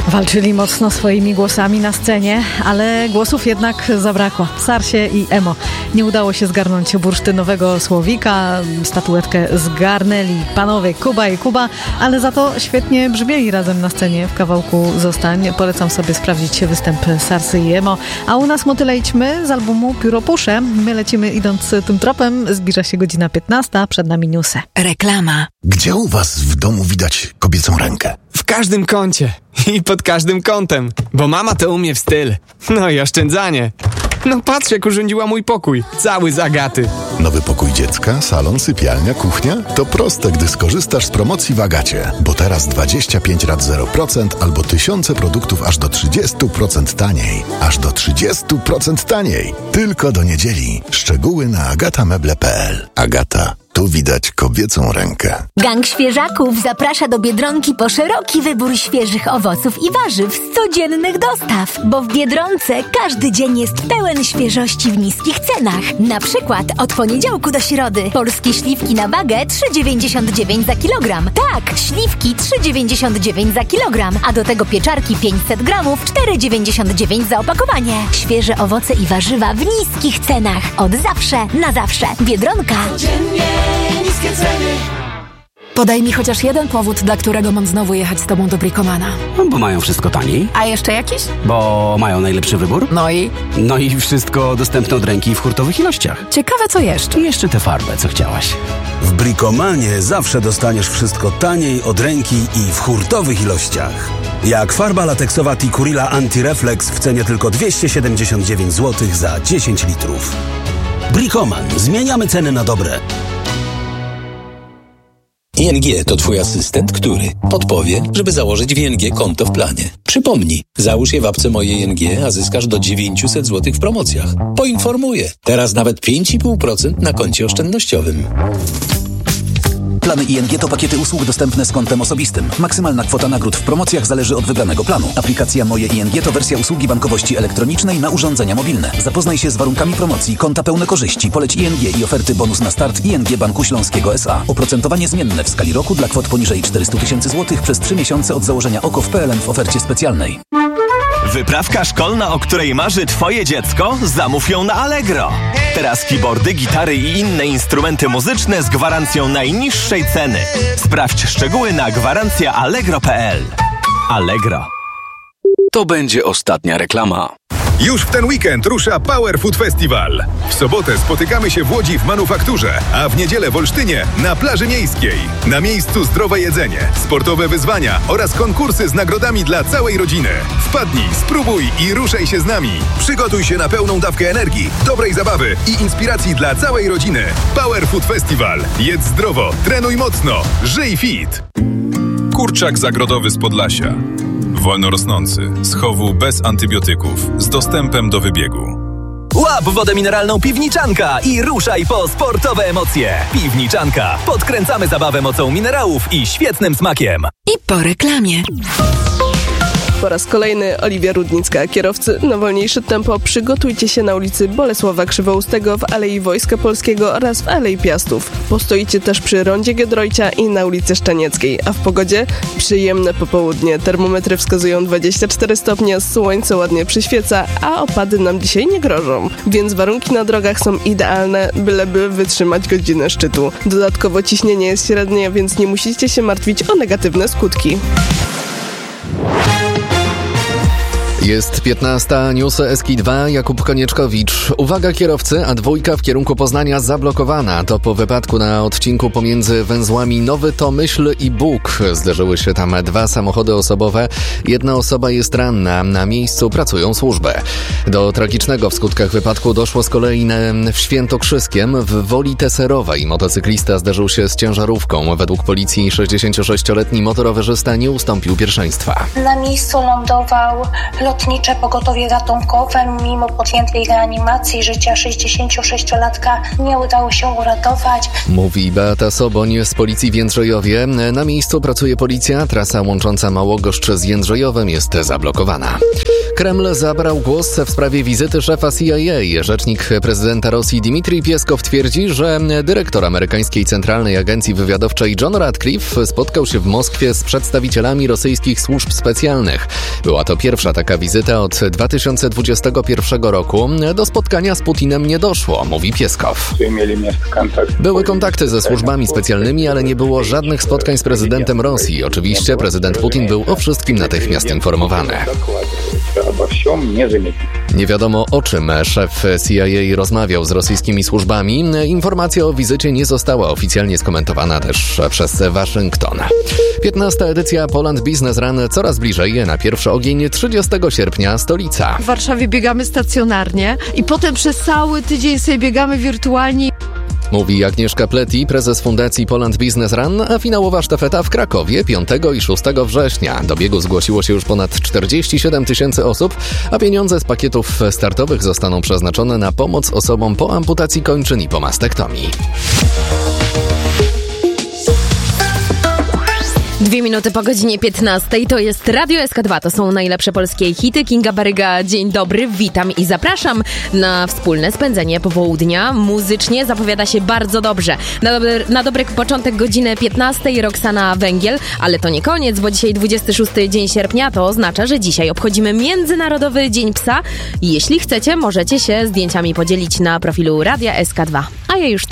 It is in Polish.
Walczyli mocno swoimi głosami na scenie, ale głosów jednak zabrakło. Sarsie i Emo. Nie udało się zgarnąć bursztynowego słowika, statuetkę zgarnęli panowie Kuba i Kuba, ale za to świetnie brzmieli razem na scenie w kawałku Zostań. Polecam sobie sprawdzić występ Sarsy i Emo. A u nas Motyle idźmy z albumu Pióropusze. My lecimy idąc tym tropem. Zbliża się godzina 15, przed nami newsy. Reklama. Gdzie u was w domu widać kobiecą rękę? W każdym kącie i pod każdym kątem, bo mama to umie w styl. No i oszczędzanie. No patrz, jak urządziła mój pokój, cały z Agaty. Nowy pokój dziecka, salon, sypialnia, kuchnia? To proste, gdy skorzystasz z promocji w Agacie. Bo teraz 25 rat 0% albo tysiące produktów aż do 30% taniej. Aż do 30% taniej. Tylko do niedzieli. Szczegóły na agatameble.pl. Agata. Tu widać kobiecą rękę. Gang Świeżaków zaprasza do Biedronki po szeroki wybór świeżych owoców i warzyw z codziennych dostaw. Bo w Biedronce każdy dzień jest pełen świeżości w niskich cenach. Na przykład od poniedziałku do środy polskie śliwki na wagę 3,99 za kilogram. Tak, śliwki 3,99 za kilogram. A do tego pieczarki 500 gramów 4,99 za opakowanie. Świeże owoce i warzywa w niskich cenach. Od zawsze na zawsze. Biedronka. Niskie ceny. Podaj mi chociaż jeden powód, dla którego mam znowu jechać z tobą do Bricomana. Bo mają wszystko taniej. A jeszcze jakiś? Bo mają najlepszy wybór. No i wszystko dostępne od ręki w hurtowych ilościach. ciekawe co jeszcze. I jeszcze tę farbę, co chciałaś. W Bricomanie zawsze dostaniesz wszystko taniej, od ręki i w hurtowych ilościach. Jak farba lateksowa Tikurila Anti-Reflex w cenie tylko 279 zł za 10 litrów. Bricoman. Zmieniamy ceny na dobre. ING to Twój asystent, który podpowie, żeby założyć w ING konto w planie. Przypomnij, załóż je w apce Moje ING, a zyskasz do 900 zł w promocjach. Poinformuję, teraz nawet 5,5% na koncie oszczędnościowym. Plany ING to pakiety usług dostępne z kontem osobistym. Maksymalna kwota nagród w promocjach zależy od wybranego planu. Aplikacja Moje ING to wersja usługi bankowości elektronicznej na urządzenia mobilne. Zapoznaj się z warunkami promocji, konta pełne korzyści, poleć ING i oferty bonus na start ING Banku Śląskiego S.A. Oprocentowanie zmienne w skali roku dla kwot poniżej 400 000 zł przez 3 miesiące od założenia OKO w PLN w ofercie specjalnej. Wyprawka szkolna, o której marzy Twoje dziecko? Zamów ją na Allegro. Teraz keyboardy, gitary i inne instrumenty muzyczne z gwarancją najniższej ceny. Sprawdź szczegóły na gwarancjaallegro.pl. Allegro. To będzie ostatnia reklama. Już w ten weekend rusza Power Food Festival. W sobotę spotykamy się w Łodzi w Manufakturze, a w niedzielę w Olsztynie na plaży miejskiej. Na miejscu zdrowe jedzenie, sportowe wyzwania oraz konkursy z nagrodami dla całej rodziny. Wpadnij, spróbuj i ruszaj się z nami. Przygotuj się na pełną dawkę energii, dobrej zabawy i inspiracji dla całej rodziny. Power Food Festival. Jedz zdrowo, trenuj mocno, żyj fit. Kurczak zagrodowy z Podlasia. Wolno rosnący, z chowu bez antybiotyków, z dostępem do wybiegu. Łap wodę mineralną Piwniczanka i ruszaj po sportowe emocje. Piwniczanka. Podkręcamy zabawę mocą minerałów i świetnym smakiem. I po reklamie. Po raz kolejny Oliwia Rudnicka. Kierowcy na wolniejsze tempo przygotujcie się na ulicy Bolesława Krzywoustego, w Alei Wojska Polskiego oraz w Alei Piastów. Postoicie też przy rondzie Giedroycia i na ulicy Szczenieckiej. A w pogodzie przyjemne popołudnie. Termometry wskazują 24 stopnie, słońce ładnie przyświeca, a opady nam dzisiaj nie grożą. Więc warunki na drogach są idealne, byleby wytrzymać godzinę szczytu. Dodatkowo ciśnienie jest średnie, więc nie musicie się martwić o negatywne skutki. Jest 15, newsy SK2, Jakub Konieczkowicz. Uwaga kierowcy, A2 w kierunku Poznania zablokowana. To po wypadku na odcinku pomiędzy węzłami Nowy Tomyśl i Bóg. Zderzyły się tam 2 samochody osobowe. Jedna osoba jest ranna. Na miejscu pracują służby. Do tragicznego w skutkach wypadku doszło z kolei w Świętokrzyskiem w Woli Teserowej. Motocyklista zderzył się z ciężarówką. Według policji 66-letni motorowerzysta nie ustąpił pierwszeństwa. Na miejscu lądował lotnicze pogotowie ratunkowe. Mimo podjętej reanimacji życia 66-latka nie udało się uratować. Mówi Beata Soboń z policji w Jędrzejowie. Na miejscu pracuje policja. Trasa łącząca Małogoszcz z Jędrzejowem jest zablokowana. Kreml zabrał głos w sprawie wizyty szefa CIA. Rzecznik prezydenta Rosji Dmitrij Pieskow twierdzi, że dyrektor amerykańskiej Centralnej Agencji Wywiadowczej John Ratcliffe spotkał się w Moskwie z przedstawicielami rosyjskich służb specjalnych. Była to pierwsza taka wizyta od 2021 roku. Do spotkania z Putinem nie doszło, mówi Pieskow. Były kontakty ze służbami specjalnymi, ale nie było żadnych spotkań z prezydentem Rosji. Oczywiście prezydent Putin był o wszystkim natychmiast informowany. Nie wiadomo, o czym szef CIA rozmawiał z rosyjskimi służbami. Informacja o wizycie nie została oficjalnie skomentowana też przez Waszyngton. 15. edycja Poland Business Run coraz bliżej. Na pierwszy ogień 30 sierpnia stolica. W Warszawie biegamy stacjonarnie i potem przez cały tydzień sobie biegamy wirtualnie. Mówi Agnieszka Pleti, prezes Fundacji Poland Business Run, a finałowa sztafeta w Krakowie 5 i 6 września. Do biegu zgłosiło się już ponad 47 000 osób, a pieniądze z pakietów startowych zostaną przeznaczone na pomoc osobom po amputacji kończyn i po mastektomii. 2 minuty po godzinie 15. To jest Radio SK2. To są najlepsze polskie hity. Kinga Baryga, dzień dobry, witam i zapraszam na wspólne spędzenie popołudnia. Muzycznie zapowiada się bardzo dobrze. Na dobry początek godziny 15. Roxana Węgiel, ale to nie koniec, bo dzisiaj 26 dzień sierpnia, to oznacza, że dzisiaj obchodzimy Międzynarodowy Dzień Psa. Jeśli chcecie, możecie się zdjęciami podzielić na profilu Radia SK2. A ja już